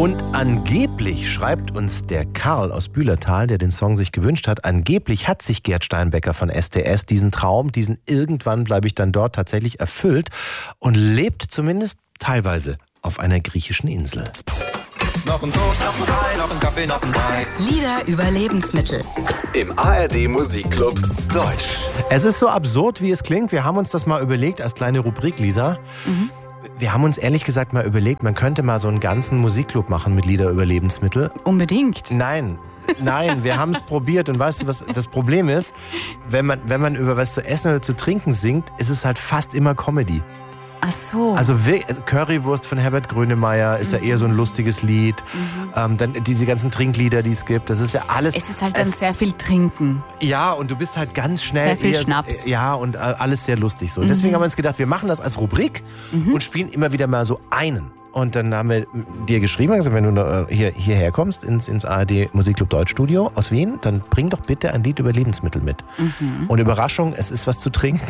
Und angeblich, schreibt uns der Karl aus Bühlertal, der den Song sich gewünscht hat, angeblich hat sich Gerd Steinbecker von STS diesen Traum, diesen irgendwann bleibe ich dann dort, tatsächlich erfüllt und lebt zumindest teilweise auf einer griechischen Insel. Noch ein Toast, noch ein Ei, noch ein Kaffee, noch ein Ei. Lieder über Lebensmittel. Im ARD Musikclub Deutsch. Es ist so absurd, wie es klingt. Wir haben uns das mal überlegt als kleine Rubrik, Lisa. Wir haben uns ehrlich gesagt mal überlegt, man könnte mal so einen ganzen Musikclub machen mit Lieder über Lebensmittel. Unbedingt. Nein, wir haben es probiert und weißt du, was das Problem ist? Wenn man über was zu essen oder zu trinken singt, ist es halt fast immer Comedy. Ach so. Also Currywurst von Herbert Grönemeyer ist ja eher so ein lustiges Lied. Dann diese ganzen Trinklieder, die es gibt, das ist ja alles... Es ist halt dann sehr viel Trinken. Ja, und du bist halt ganz schnell... Sehr viel eher, Schnaps. Ja, und alles sehr lustig so. Und deswegen haben wir uns gedacht, wir machen das als Rubrik und spielen immer wieder mal so einen. Und dann haben wir dir geschrieben, also wenn du hierher kommst ins ARD Musikclub Deutsch Studio aus Wien, dann bring doch bitte ein Lied über Lebensmittel mit. Und Überraschung, es ist was zu trinken.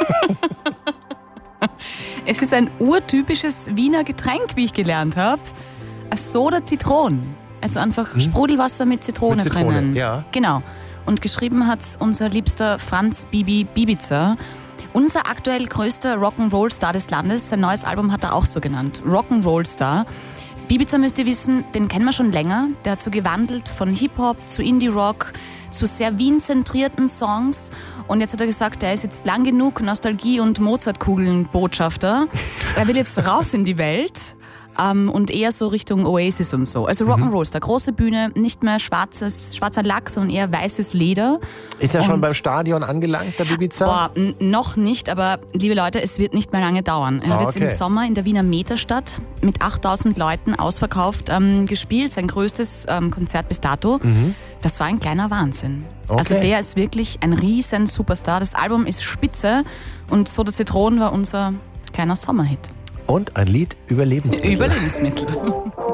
Es ist ein urtypisches Wiener Getränk, wie ich gelernt habe. Ein Soda-Zitron. Also einfach Sprudelwasser mit Zitrone drinnen. Ja. Genau. Und geschrieben hat es unser liebster Franz Bibi Bibiza. Unser aktuell größter Rock'n'Roll-Star des Landes. Sein neues Album hat er auch so genannt. Rock'n'Roll-Star. Bibiza, müsst ihr wissen, den kennen wir schon länger. Der hat so gewandelt von Hip-Hop zu Indie-Rock, zu sehr Wien-zentrierten Songs. Und jetzt hat er gesagt, er ist jetzt lang genug Nostalgie- und Mozartkugeln-Botschafter. Er will jetzt raus in die Welt und eher so Richtung Oasis und so. Also Rock'n'Roll, der große Bühne, nicht mehr schwarzer Lack, sondern eher weißes Leder. Ist er schon beim Stadion angelangt, der Bibiza? Boah, noch nicht, aber liebe Leute, es wird nicht mehr lange dauern. Er hat jetzt im Sommer in der Wiener Meterstadt mit 8000 Leuten ausverkauft gespielt, sein größtes Konzert bis dato. Das war ein kleiner Wahnsinn. Okay. Also der ist wirklich ein riesen Superstar. Das Album ist spitze und Soda Zitron war unser kleiner Sommerhit. Und ein Lied über Lebensmittel. Über Lebensmittel.